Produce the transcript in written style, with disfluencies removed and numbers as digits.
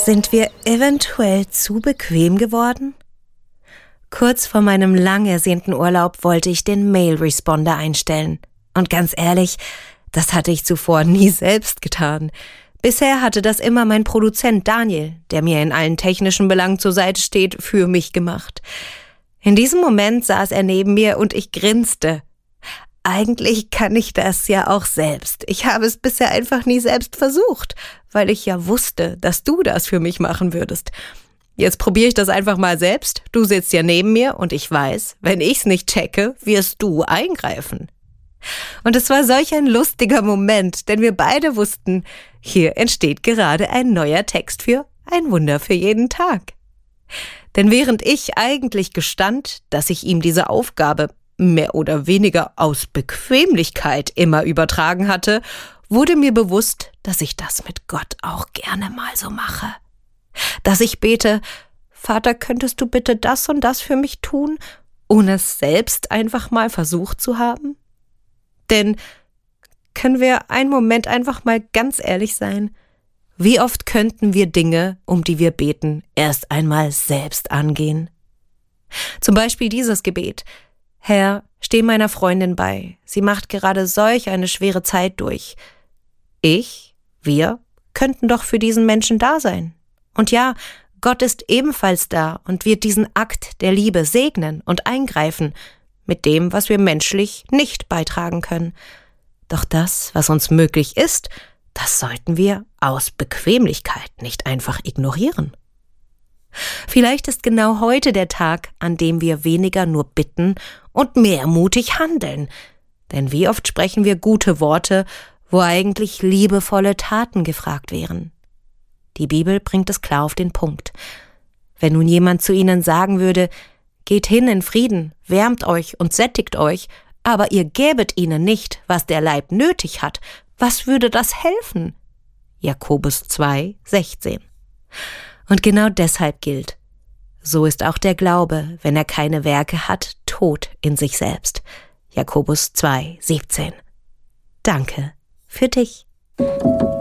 Sind wir eventuell zu bequem geworden? Kurz vor meinem lang ersehnten Urlaub wollte ich den Mail-Responder einstellen. Und ganz ehrlich, das hatte ich zuvor nie selbst getan. Bisher hatte das immer mein Produzent Daniel, der mir in allen technischen Belangen zur Seite steht, für mich gemacht. In diesem Moment saß er neben mir und ich grinste. Eigentlich kann ich das ja auch selbst. Ich habe es bisher einfach nie selbst versucht, weil ich ja wusste, dass du das für mich machen würdest. Jetzt probiere ich das einfach mal selbst. Du sitzt ja neben mir und ich weiß, wenn ich's nicht checke, wirst du eingreifen. Und es war solch ein lustiger Moment, denn wir beide wussten, hier entsteht gerade ein neuer Text für ein Wunder für jeden Tag. Denn während ich eigentlich gestand, dass ich ihm diese Aufgabe mehr oder weniger aus Bequemlichkeit immer übertragen hatte, wurde mir bewusst, dass ich das mit Gott auch gerne mal so mache. Dass ich bete, Vater, könntest du bitte das und das für mich tun, ohne es selbst einfach mal versucht zu haben? Denn können wir einen Moment einfach mal ganz ehrlich sein? Wie oft könnten wir Dinge, um die wir beten, erst einmal selbst angehen? Zum Beispiel dieses Gebet: Herr, steh meiner Freundin bei. Sie macht gerade solch eine schwere Zeit durch. Wir könnten doch für diesen Menschen da sein. Und ja, Gott ist ebenfalls da und wird diesen Akt der Liebe segnen und eingreifen mit dem, was wir menschlich nicht beitragen können. Doch das, was uns möglich ist, das sollten wir aus Bequemlichkeit nicht einfach ignorieren. Vielleicht ist genau heute der Tag, an dem wir weniger nur bitten und mehr mutig handeln. Denn wie oft sprechen wir gute Worte, wo eigentlich liebevolle Taten gefragt wären. Die Bibel bringt es klar auf den Punkt. Wenn nun jemand zu ihnen sagen würde, geht hin in Frieden, wärmt euch und sättigt euch, aber ihr gäbet ihnen nicht, was der Leib nötig hat, was würde das helfen? Jakobus 2,16. Und genau deshalb gilt: So ist auch der Glaube, wenn er keine Werke hat, tot in sich selbst. Jakobus 2,17. Danke für dich.